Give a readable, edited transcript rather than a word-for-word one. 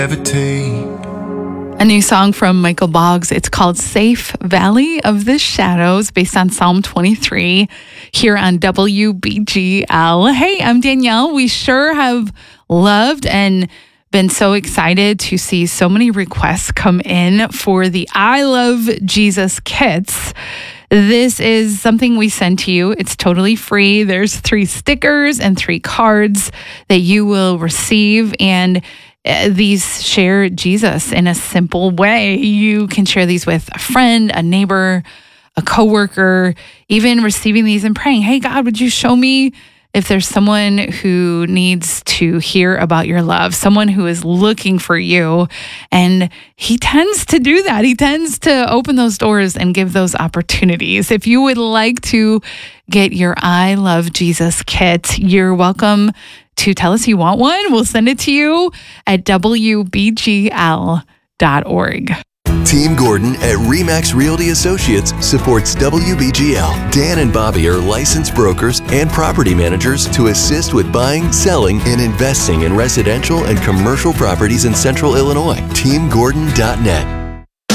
A new song from Michael Boggs. It's called Safe Valley of the Shadows, based on Psalm 23, here on WBGL. Hey, I'm Danielle. We sure have loved and been so excited to see so many requests come in for the I Love Jesus kits. This is something we send to you. It's totally free. There's 3 stickers and 3 cards that you will receive, and these share Jesus in a simple way. You can share these with a friend, a neighbor, a coworker, even receiving these and praying, hey, God, would you show me if there's someone who needs to hear about your love, someone who is looking for you. And he tends to do that. He tends to open those doors and give those opportunities. If you would like to get your I Love Jesus kit, you're welcome to tell us you want one. We'll send it to you at WBGL.org. Team Gordon at RE/MAX Realty Associates supports WBGL. Dan and Bobby are licensed brokers and property managers to assist with buying, selling, and investing in residential and commercial properties in Central Illinois. TeamGordon.net.